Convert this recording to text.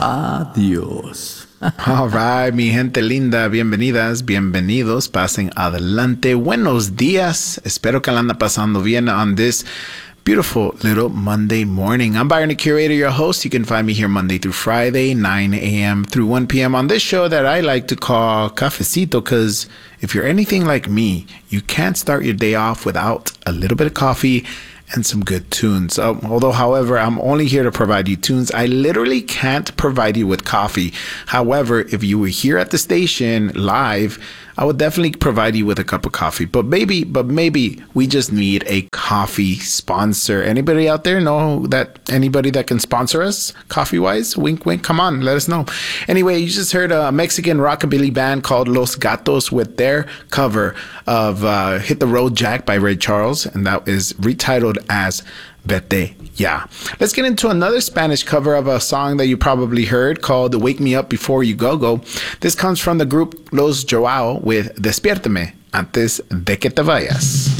Adiós. All right, mi gente linda, bienvenidas, bienvenidos, pasen adelante. Buenos días. Espero que la anda pasando bien on this beautiful little Monday morning. I'm Byron, the curator, your host. You can find me here Monday through Friday, 9 a.m. through 1 p.m. on this show that I like to call Cafecito, because if you're anything like me, you can't start your day off without a little bit of coffee and some good tunes. However, I'm only here to provide you tunes. I literally can't provide you with coffee. However, if you were here at the station live, I would definitely provide you with a cup of coffee. But maybe we just need a coffee sponsor. Anybody out there know that anybody that can sponsor us coffee-wise? Wink, wink. Come on, let us know. Anyway, you just heard a Mexican rockabilly band called Los Gatos with their cover of Hit the Road Jack by Ray Charles, and that is retitled as Vete Ya. Let's get into another Spanish cover of a song that you probably heard called Wake Me Up Before You Go. This comes from the group Los Joao with Despiértame Antes de que te vayas.